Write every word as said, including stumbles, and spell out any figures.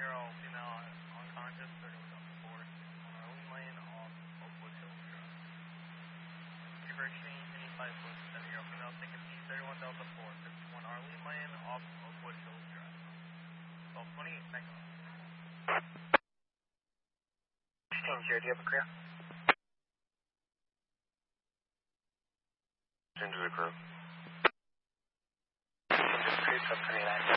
seven-year-old female unconscious, thirty-one Delta four, on Arlene Lane off Oakwood Hills Drive. Give her exchange, any five foot, seven-year-old female, taking P thirty-one Delta four, fifty-one Arlene Lane off Oakwood Hills Drive. twelve twenty-eight, thank you. Exchange here, do you have a clear? Into the crew. Into the crew, sub twenty-nine.